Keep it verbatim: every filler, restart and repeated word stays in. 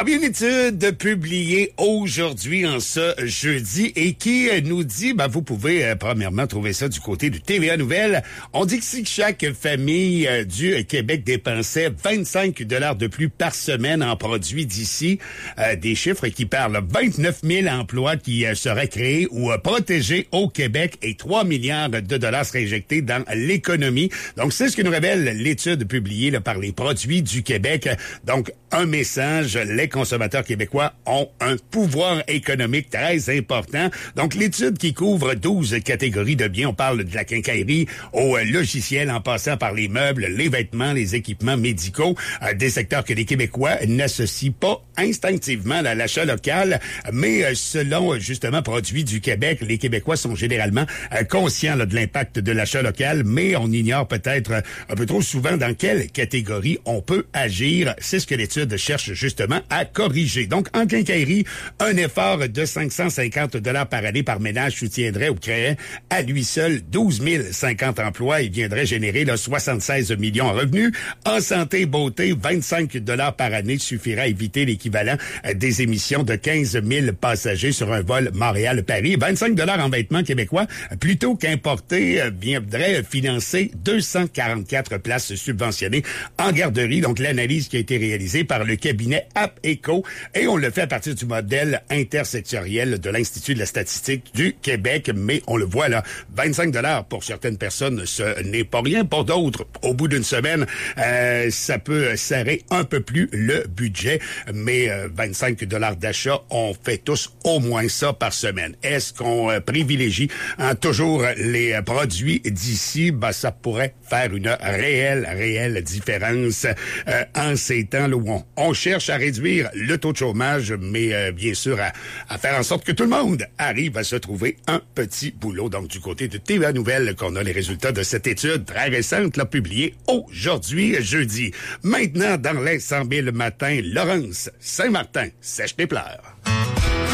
Ah bien, une étude publiée aujourd'hui en ce jeudi et qui nous dit, ben, vous pouvez euh, premièrement trouver ça du côté du T V A Nouvelles. On dit que si chaque famille euh, du Québec dépensait vingt-cinq dollars de plus par semaine en produits d'ici, euh, des chiffres qui parlent vingt-neuf mille emplois qui euh, seraient créés ou euh, protégés au Québec et trois milliards de dollars seraient injectés dans l'économie. Donc, c'est ce que nous révèle l'étude publiée là, par les produits du Québec. Donc, un message, les consommateurs québécois ont un pouvoir économique très important. Donc, l'étude qui couvre douze catégories de biens, on parle de la quincaillerie au logiciel, en passant par les meubles, les vêtements, les équipements médicaux, euh, des secteurs que les Québécois n'associent pas instinctivement à l'achat local, mais euh, selon, justement, Produits du Québec, les Québécois sont généralement euh, conscients là, de l'impact de l'achat local, mais on ignore peut-être euh, un peu trop souvent dans quelle catégorie on peut agir. C'est ce que l'étude cherche justement à corriger. Donc, en quincaillerie, un effort de cinq cent cinquante dollars par année par ménage soutiendrait ou créerait à lui seul douze mille cinquante emplois et viendrait générer là, soixante-seize millions en revenus. En santé et beauté, vingt-cinq dollars par année suffirait à éviter l'équivalent des émissions de quinze mille passagers sur un vol Montréal-Paris. vingt-cinq dollars en vêtements québécois, plutôt qu'importés, viendrait financer deux cent quarante-quatre places subventionnées en garderie. Donc, l'analyse qui a été réalisée par le cabinet AppEco, et on le fait à partir du modèle intersectoriel de l'Institut de la statistique du Québec. Mais on le voit là, vingt-cinq dollars pour certaines personnes, ce n'est pas rien. Pour d'autres, au bout d'une semaine, euh, ça peut serrer un peu plus le budget. Mais euh, vingt-cinq dollars d'achat, on fait tous au moins ça par semaine. Est-ce qu'on euh, privilégie hein, toujours les euh, produits d'ici? Ben, ça pourrait faire une réelle, réelle différence euh, en ces temps là où on, on cherche à réduire le taux de chômage, mais euh, bien sûr à, à faire en sorte que tout le monde arrive à se trouver un petit boulot. Donc, du côté de T V A Nouvelles, qu'on a les résultats de cette étude très récente, là, publiée aujourd'hui, jeudi. Maintenant, dans les cent mille matins, Laurence Saint-Martin sèche tes pleurs.